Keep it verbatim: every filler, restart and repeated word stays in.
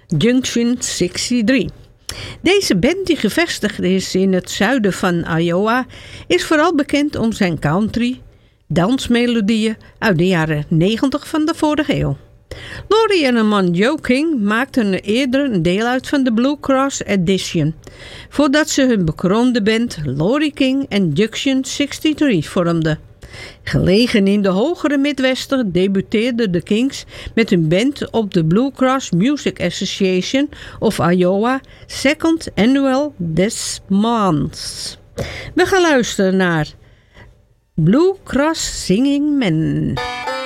Junction zesentachtig. Deze band, die gevestigd is in het zuiden van Iowa, is vooral bekend om zijn country, dansmelodieën uit de jaren negentig van de vorige eeuw. Lori en een man Joe King maakten eerder een deel uit van de Blue Cross Edition, voordat ze hun bekroonde band Lori King en Junction zesentachtig vormden. Gelegen in de hogere Midwesten debuteerden de Kings met hun band op de Blue Cross Music Association of Iowa Second Annual Des Months. We gaan luisteren naar Blue Cross Singing Men.